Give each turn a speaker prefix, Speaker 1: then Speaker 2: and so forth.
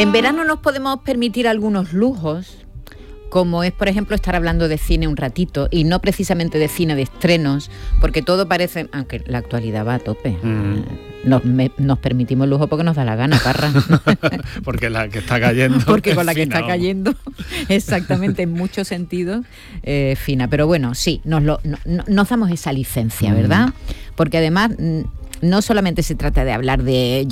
Speaker 1: En verano nos podemos permitir algunos lujos, como es, por ejemplo, estar hablando de cine un ratito, y no precisamente de cine de estrenos, porque todo parece, aunque la actualidad va a tope. Nos permitimos lujo porque nos da la gana, Parra.
Speaker 2: Porque la que está cayendo.
Speaker 1: Porque con la que está cayendo, exactamente, en muchos sentidos, fina. Pero bueno, sí, nos damos esa licencia, ¿verdad? Porque además no solamente se trata de hablar de